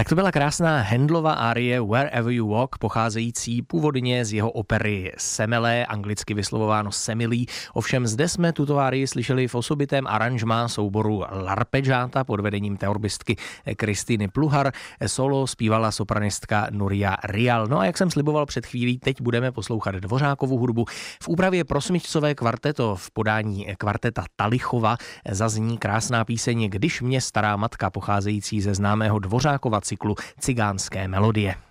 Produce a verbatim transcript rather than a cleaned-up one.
Tak to byla krásná Handelova árie Wherever You Walk, pocházející původně z jeho opery Semele, anglicky vyslovováno Semilí. Ovšem zde jsme tuto árii slyšeli v osobitém aranžmá souboru Larpeggiata pod vedením teorbistky Kristýny Pluhar. Solo zpívala sopranistka Nuria Rial. No a jak jsem sliboval před chvílí, teď budeme poslouchat Dvořákovu hudbu. V úpravě pro smyčcové kvarteto v podání kvarteta Talichova zazní krásná píseň Když mě stará matka, pocházející ze známého Dvořákova cyklu Cigánské melodie.